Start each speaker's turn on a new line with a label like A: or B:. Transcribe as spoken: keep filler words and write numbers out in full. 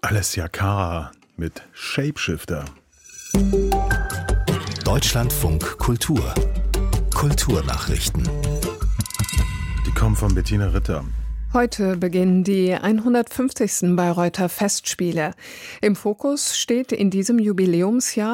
A: Alessia Cara mit Shapeshifter.
B: Deutschlandfunk Kultur. Kulturnachrichten.
A: Die kommen von Bettina Ritter.
C: Heute beginnen die hundertfünfzigsten Bayreuther Festspiele. Im Fokus steht in diesem Jubiläumsjahr